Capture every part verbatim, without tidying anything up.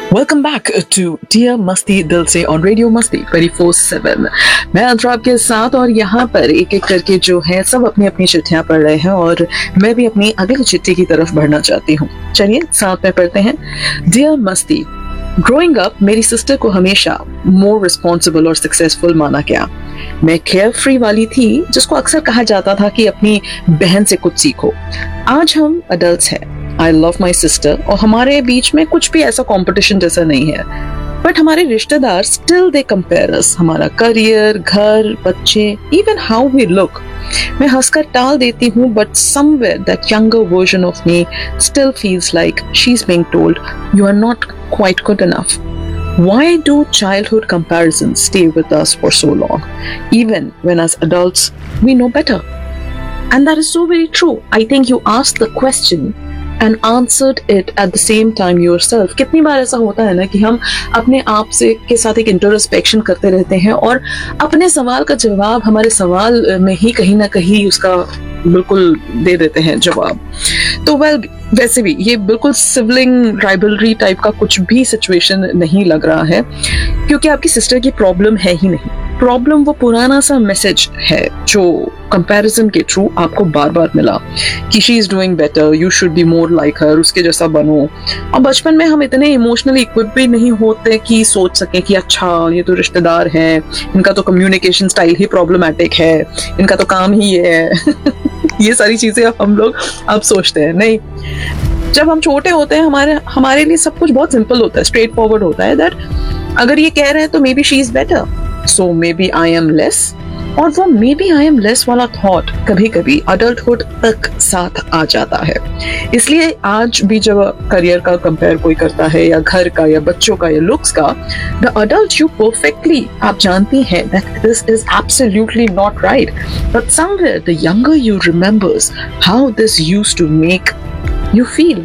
Welcome back to dear मस्ती दिल से ऑन रेडियो मस्ती ट्वेंटी फोर सेवन। मैं अंतरा आपके साथ और यहाँ पर एक एक करके जो है सब अपनी अपनी चिट्ठियां पढ़ रहे हैं और मैं भी अपनी अगली चिट्ठी की तरफ बढ़ना चाहती हूँ। चलिए साथ में पढ़ते हैं। डियर मस्ती, ग्रोइंग अप मेरी सिस्टर को हमेशा मोर रिस्पॉन्सिबल और सक्सेसफुल माना गया। मैं केयर फ्री वाली थी जिसको अक्सर कहा जाता था कि अपनी बहन से कुछ सीखो। आज हम अडल्ट्स हैं। आई लव माई सिस्टर और हमारे बीच में कुछ भी ऐसा कंपटीशन जैसा नहीं है, बट हमारे रिश्तेदार स्टिल दे कंपेयर अस। हमारा करियर, घर, बच्चे, इवन हाउ वी लुक। मैं हंसकर टाल देती हूँ, but somewhere that younger version of me still feels like she is being told you are not quite good enough. Why do childhood comparisons stay with us for so long, even when as adults we know better? And that is so very true. I think you asked the question and answered it at the same time yourself. कितनी बार ऐसा होता है ना कि हम अपने आप से के साथ एक इंट्रोस्पेक्शन करते रहते हैं और अपने सवाल का जवाब हमारे सवाल में ही कहीं ना कहीं उसका बिल्कुल दे देते हैं जवाब। तो वेल वैसे भी ये बिल्कुल सिबलिंग राइवलरी टाइप का कुछ भी सिचुएशन नहीं लग रहा है, क्योंकि आपकी सिस्टर की प्रॉब्लम है ही नहीं। प्रॉब्लम वो पुराना सा मैसेज है जो कंपैरिजन के थ्रू आपको बार बार मिला कि she is doing better, you should be more like हर, उसके जैसा बनो। और बचपन में हम इतने इमोशनली इक्विप भी नहीं होते कि सोच सकें कि अच्छा ये तो रिश्तेदार हैं, इनका तो कम्युनिकेशन स्टाइल ही प्रॉब्लमैटिक है, इनका तो काम ही ये है ये सारी चीजें हम लोग अब सोचते हैं। नहीं, जब हम छोटे होते हैं हमारे हमारे लिए सब कुछ बहुत सिंपल होता है, स्ट्रेट फॉरवर्ड होता है दैट अगर ये कह रहे हैं तो may be she is better, so may B I am less. और वो may B I am less वाला थॉट कभी कभी अडल्टहुड तक साथ आ जाता है। इसलिए आज भी जब करियर का कंपेयर कोई करता है या घर का या बच्चों का या लुक्स का, द अडल्ट यू परफेक्टली आप जानती हैं that this is absolutely not right, but somewhere the younger you remembers how this used to make you feel.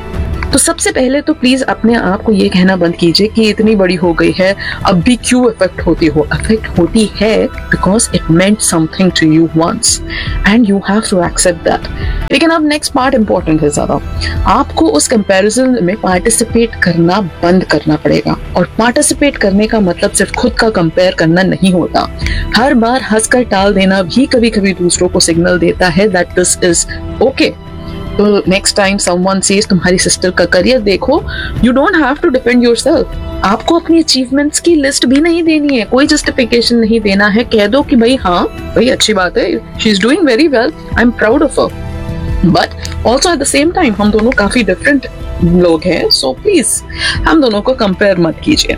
तो सबसे पहले तो प्लीज अपने आप को ये कहना बंद कीजिए कि इतनी बड़ी हो गई है अब भी क्यों इफेक्ट होती हो। इफेक्ट होती है because it meant something to you once and you have to accept that. लेकिन अब नेक्स्ट पार्ट इंपॉर्टेंट है ज्यादा। आपको उस कंपैरिजन में पार्टिसिपेट करना बंद करना पड़ेगा। और पार्टिसिपेट करने का मतलब सिर्फ खुद का कंपेयर करना नहीं होता। हर बार हंसकर टाल देना भी कभी कभी दूसरों को सिग्नल देता है दैट दिस इज ओके। तो नेक्स्ट टाइम समवन सेज तुम्हारी सिस्टर का करियर देखो, you don't have to depend yourself. आपको अपनी अचीवमेंट्स की लिस्ट भी नहीं देनी है, कोई जस्टिफिकेशन नहीं देना है। कह दो कि भाई हाँ भाई अच्छी बात है, she is doing very well, I am proud of her, but also at the same time हम दोनों काफी डिफरेंट लोग हैं, सो प्लीज हम दोनों को कंपेयर मत कीजिए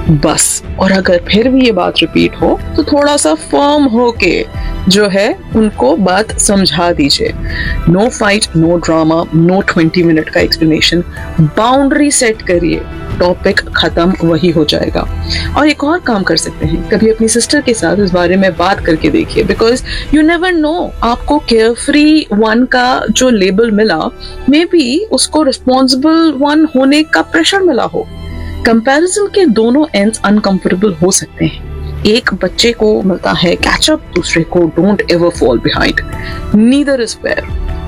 बस। और अगर फिर भी ये बात रिपीट हो तो थोड़ा सा फर्म होके जो है उनको बात समझा दीजिए। No fight, no drama, know twenty minute का एक्सप्लेनेशन। बाउंड्री सेट करिए, टॉपिक खत्म वही हो जाएगा। और एक और काम कर सकते हैं, कभी अपनी सिस्टर के साथ इस बारे में बात करके देखिए, बिकॉज यू नेवर नो आपको केयर फ्री वन का जो लेबल मिला मे बी उसको रिस्पॉन्सिबल वन होने का प्रेशर मिला हो। कंपैरिजन के दोनों एंड्स अनकंफर्टेबल हो सकते हैं। एक बच्चे को मिलता है कैचअप, दूसरे को don't ever fall behind. Neither is fair.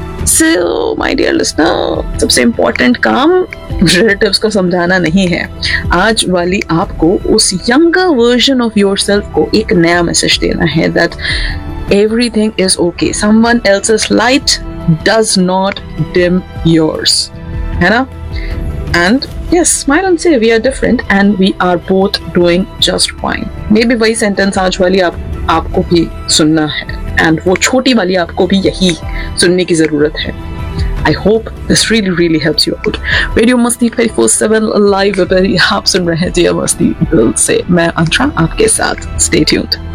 So my dear listener, सबसे इंपॉर्टेंट काम रिलेटिव्स को समझाना नहीं है। आज वाली आपको उस यंगर वर्जन ऑफ योरसेल्फ को एक नया मैसेज देना है that everything is okay, someone else's light does not dim yours, है ना? And yes, smile and say we are different and we are both doing just fine. Maybe वही sentence आज वाली आप आपको भी सुनना है and वो छोटी वाली आपको भी यही सुनने की जरूरत है। I hope this really really helps you out. Radio मस्ती ट्वेंटी फोर सेवन लाइव आप सुन रहे हैं डियर मस्ती दिल से। मैं अंतरा आपके साथ। Stay tuned.